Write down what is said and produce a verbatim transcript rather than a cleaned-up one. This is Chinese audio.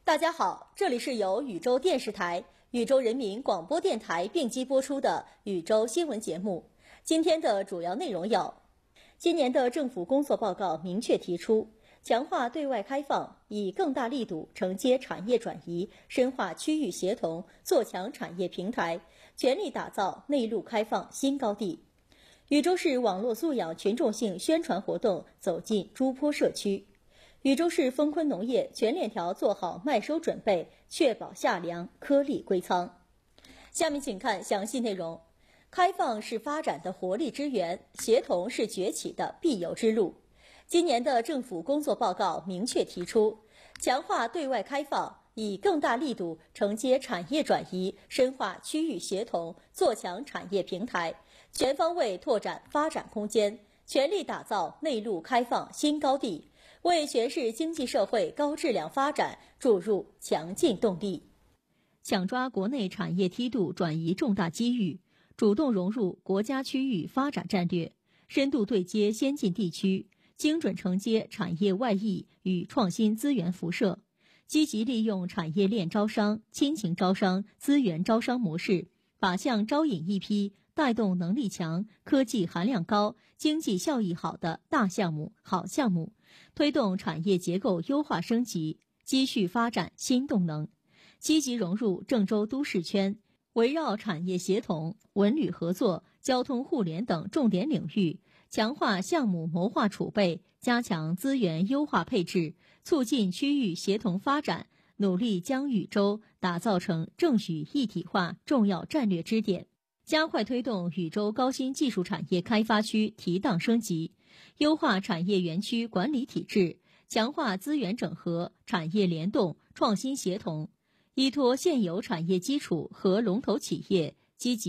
大家好，这里是由禹州电视台、禹州人民广播电台并机播出的禹州新闻节目。今天的主要内容有：今年的政府工作报告明确提出，强化对外开放，以更大力度承接产业转移，深化区域协同，做强产业平台，全力打造内陆开放新高地。禹州市网络素养群众性宣传活动走进朱坡社区。禹州市丰昆农业全链条做好麦收准备，确保夏粮颗粒归仓。下面请看详细内容。开放是发展的活力之源，协同是崛起的必由之路。今年的政府工作报告明确提出，强化对外开放，以更大力度承接产业转移，深化区域协同，做强产业平台，全方位拓展发展空间，全力打造内陆开放新高地，为全市经济社会高质量发展注入强劲动力。抢抓国内产业梯度转移重大机遇，主动融入国家区域发展战略，深度对接先进地区，精准承接产业外溢与创新资源辐射，积极利用产业链招商、亲情招商、资源招商模式，靶向招引一批带动能力强、科技含量高、经济效益好的大项目、好项目，推动产业结构优化升级，积蓄发展新动能。积极融入郑州都市圈，围绕产业协同、文旅合作、交通互联等重点领域，强化项目谋划储备，加强资源优化配置，促进区域协同发展，努力将禹州打造成郑禹一体化重要战略支点，加快推动禹州高新技术产业开发区提档升级，优化产业园区管理体制，强化资源整合、产业联动、创新协同，依托现有产业基础和龙头企业，积极